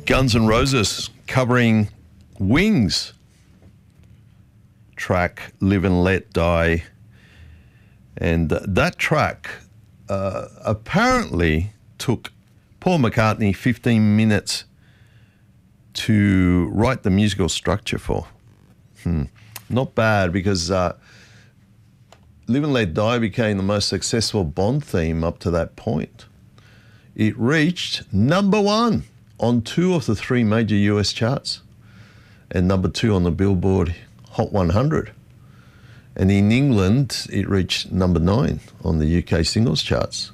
Guns N' Roses covering Wings track Live and Let Die. And that track apparently took Paul McCartney 15 minutes to write the musical structure for. Not bad, because Live and Let Die became the most successful Bond theme up to that point. It reached #1 on 2 of the 3 major US charts and #2 on the Billboard Hot 100. And in England, it reached #9 on the UK singles charts.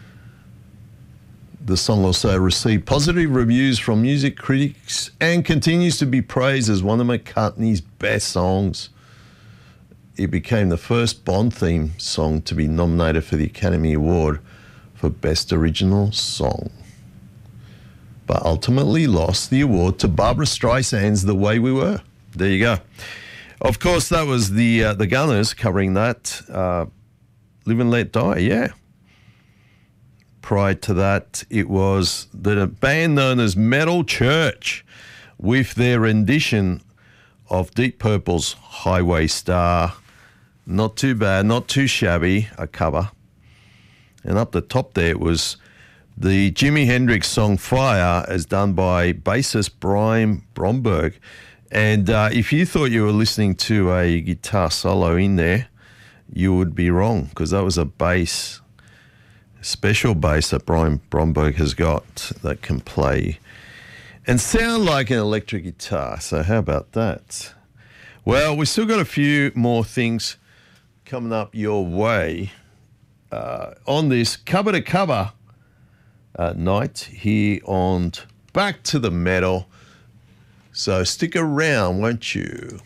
The song also received positive reviews from music critics and continues to be praised as one of McCartney's best songs. It became the first Bond theme song to be nominated for the Academy Award for Best Original Song, but ultimately lost the award to Barbra Streisand's The Way We Were. There you go. Of course, that was the Gunners covering that, Live and Let Die, yeah. Prior to that, it was the band known as Metal Church with their rendition of Deep Purple's Highway Star. Not too bad, not too shabby, a cover. And up the top there was the Jimi Hendrix song Fire, as done by bassist Brian Bromberg. And if you thought you were listening to a guitar solo in there, you would be wrong, because that was a bass, special bass that Brian Bromberg has got that can play and sound like an electric guitar. So how about that? Well, we've still got a few more things coming up your way on this cover to cover night here on Back to the Metal. So stick around, won't you?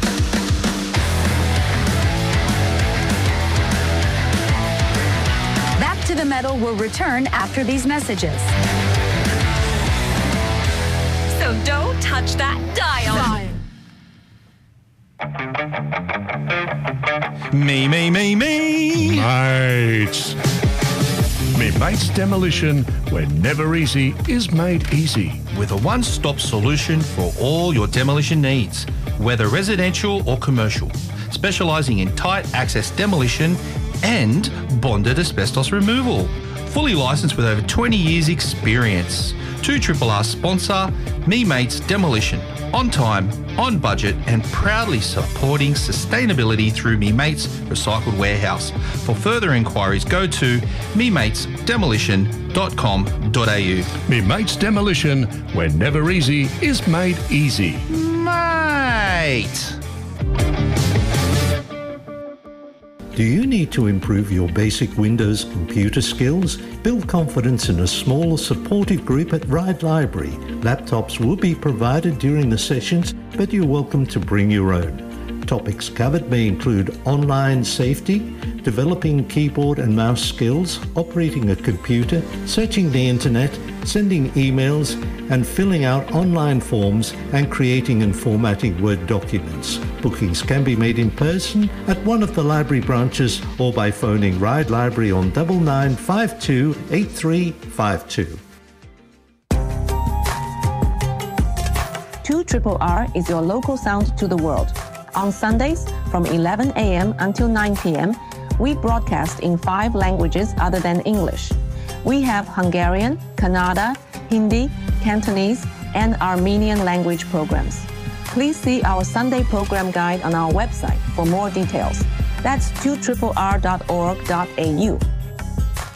Back to the Metal will return after these messages. So don't touch that dial. Me. Mates. Me Mates Demolition, where never easy is made easy. With a one-stop solution for all your demolition needs, whether residential or commercial, specialising in tight access demolition and bonded asbestos removal. Fully licensed with over 20 years experience. 2RRR sponsor, Me Mates Demolition. On time, on budget, and proudly supporting sustainability through Me Mates Recycled Warehouse. For further inquiries, go to mematesdemolition.com.au. Me Mates Demolition, where never easy is made easy. Mate! Do you need to improve your basic Windows computer skills? Build confidence in a small, supportive group at Ride Library. Laptops will be provided during the sessions, but you're welcome to bring your own. Topics covered may include online safety, developing keyboard and mouse skills, operating a computer, searching the internet, sending emails, and filling out online forms and creating and formatting Word documents. Bookings can be made in person at one of the library branches or by phoning Ride Library on 9952 8352. 2RRR is your local sound to the world. On Sundays from 11 a.m. until 9 p.m., we broadcast in 5 languages other than English. We have Hungarian, Kannada, Hindi, Cantonese, and Armenian language programs. Please see our Sunday program guide on our website for more details. That's 2RRR.org.au.